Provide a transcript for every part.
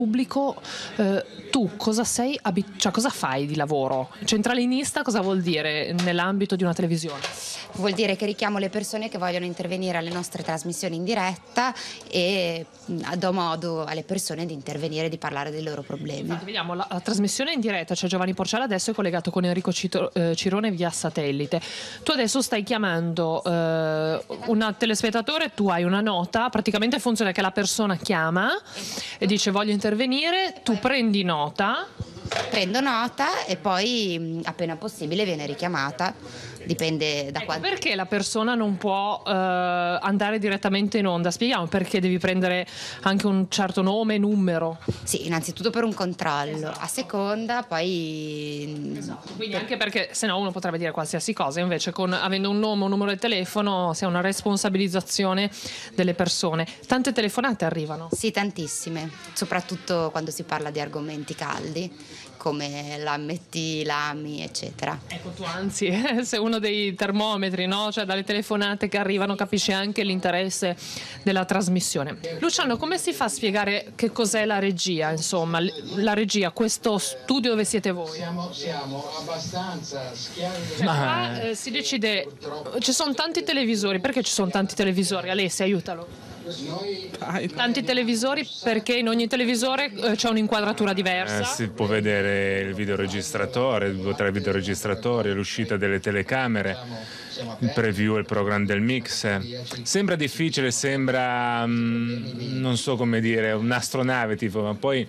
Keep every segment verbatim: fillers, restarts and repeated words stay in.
pubblico, eh, tu cosa sei, abit- cioè cosa fai di lavoro? Centralinista cosa vuol dire nell'ambito di una televisione? Vuol dire che richiamo le persone che vogliono intervenire alle nostre trasmissioni in diretta e mh, do modo alle persone di intervenire e di parlare dei loro problemi. Infatti, vediamo la, la trasmissione in diretta, c'è Giovanni Porcella adesso è collegato con Enrico Cito, eh, Cirone via satellite. Tu adesso stai chiamando eh, un telespettatore, tu hai una nota, praticamente funziona che la persona chiama e dice voglio intervenire, tu prendi nota. Prendo nota e poi mh, appena possibile viene richiamata, dipende da Ecco, quanto. perché la persona non può eh, andare direttamente in onda? Spieghiamo perché devi prendere anche un certo nome e numero. Sì, innanzitutto per un controllo, a seconda poi. Esatto, quindi anche perché se no uno potrebbe dire qualsiasi cosa, invece con, avendo un nome, un numero di telefono, si ha una responsabilizzazione delle persone. Tante telefonate arrivano. Sì, tantissime, soprattutto quando si parla di argomenti caldi come l'A M T, l'A M I, eccetera. Ecco, tu anzi sei uno dei termometri, no? Cioè dalle telefonate che arrivano capisci anche l'interesse della trasmissione. Luciano, come si fa a spiegare che cos'è la regia? Insomma, la regia, questo studio dove siete voi? Siamo, siamo abbastanza schiavi. Cioè, qua eh, si decide, ci sono tanti televisori, perché ci sono tanti televisori? Alessia, aiutalo. Tanti televisori perché in ogni televisore eh, c'è un'inquadratura diversa. Eh, si può vedere il videoregistratore, due o tre videoregistratori, l'uscita delle telecamere, il preview e il programma del mix. Sembra difficile, sembra mm, non so come dire, un'astronave tipo, ma poi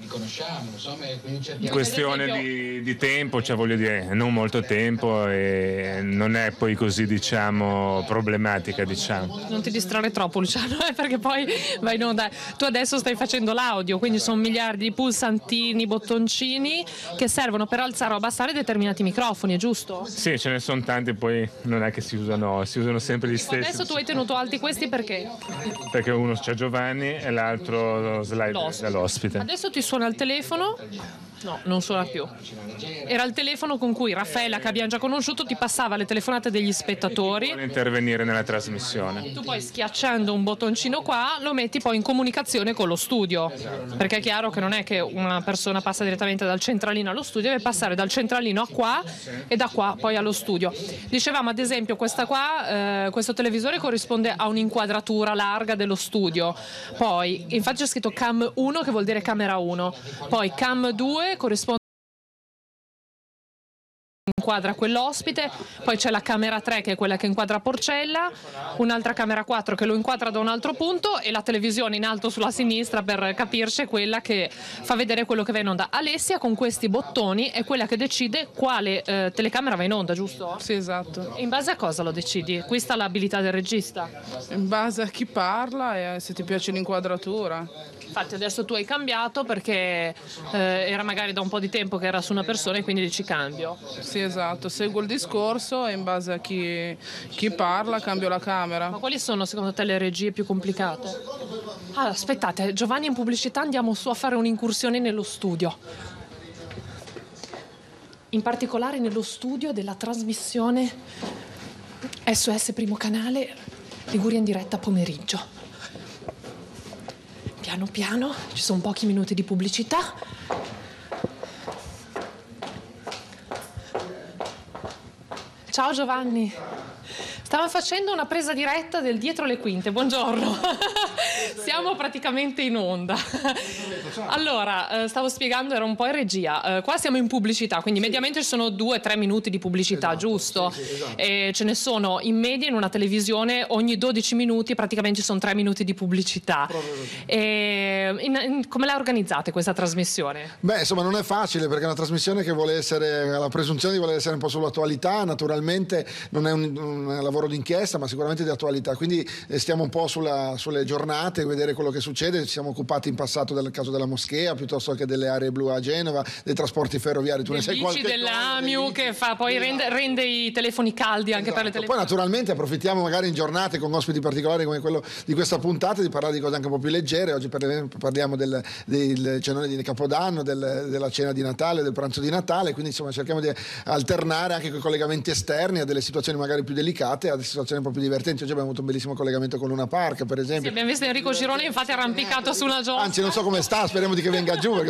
in questione di, di tempo, cioè voglio dire, non molto tempo e non è poi così diciamo problematica, diciamo. Non ti distrarre troppo, Luciano, eh, perché poi vai in onda. Tu adesso stai facendo l'audio, quindi sono miliardi di pulsantini, bottoncini che servono per alzare o abbassare determinati microfoni, è giusto? Sì, ce ne sono tanti, poi non è che si usano, si usano sempre gli stessi. Adesso tu hai tenuto alti questi perché? Perché uno c'è Giovanni e l'altro slide L'ospite. dell'ospite. Adesso ti suona il telefono. No, non suona più. Era il telefono con cui Raffaella, che abbiamo già conosciuto, ti passava le telefonate degli spettatori. Vuole intervenire nella trasmissione. Tu poi schiacciando un bottoncino qua lo metti poi in comunicazione con lo studio, perché è chiaro che non è che una persona passa direttamente dal centralino allo studio, deve passare dal centralino a qua e da qua poi allo studio. Dicevamo ad esempio questa qua, eh, questo televisore corrisponde a un'inquadratura larga dello studio, poi infatti c'è scritto cam uno che vuol dire camera uno, poi cam due corrisponde inquadra quell'ospite, poi c'è la camera tre che è quella che inquadra Porcella, un'altra camera quattro che lo inquadra da un altro punto e la televisione in alto sulla sinistra, per capirci, è quella che fa vedere quello che va in onda. Alessia con questi bottoni è quella che decide quale eh, telecamera va in onda, giusto? Sì, esatto. E in base a cosa lo decidi? Qui sta l'abilità del regista. In base a chi parla e se ti piace l'inquadratura. Infatti adesso tu hai cambiato perché eh, era magari da un po' di tempo che era su una persona e quindi dici cambio. Sì, esatto. Seguo il discorso e in base a chi, chi parla cambio la camera. Ma quali sono secondo te le regie più complicate? Ah, aspettate, Giovanni in pubblicità, andiamo su a fare un'incursione nello studio. In particolare nello studio della trasmissione S O S Primo Canale, Liguria in diretta pomeriggio. Piano piano, ci sono pochi minuti di pubblicità. Ciao Giovanni. Stavo facendo una presa diretta del dietro le quinte, buongiorno. Siamo praticamente in onda. Allora, eh, stavo spiegando, era un po' in regia. Eh, qua siamo in pubblicità, quindi mediamente ci sono due o tre minuti di pubblicità, esatto, giusto? Sì, sì, esatto. E ce ne sono in media in una televisione ogni dodici minuti, praticamente ci sono tre minuti di pubblicità. E in, in, come la organizzate questa trasmissione? Beh, insomma, non è facile perché è una trasmissione che vuole essere, ha la presunzione di voler essere un po' sull'attualità, naturalmente non è un, un lavoro d'inchiesta ma sicuramente di attualità, quindi eh, stiamo un po' sulla, sulle giornate, vedere quello che succede. Ci siamo occupati in passato del caso della moschea piuttosto che delle aree blu a Genova, dei trasporti ferroviari. Tu ne sai qualche cosa? Dell'A M I U che fa poi rende, rende i telefoni caldi anche, esatto, per le televisioni. Poi naturalmente approfittiamo magari in giornate con ospiti particolari come quello di questa puntata di parlare di cose anche un po' più leggere. Oggi parliamo del, del cenone di Capodanno, del, della cena di Natale, del pranzo di Natale, quindi insomma cerchiamo di alternare anche con i collegamenti esterni a delle situazioni magari più delicate, a situazioni un po' più divertenti. Oggi abbiamo avuto un bellissimo collegamento con Luna Park, per esempio. Sì, abbiamo visto Enrico Cirone infatti arrampicato su una giostra. Anzi, non so come sta, speriamo di che venga giù perché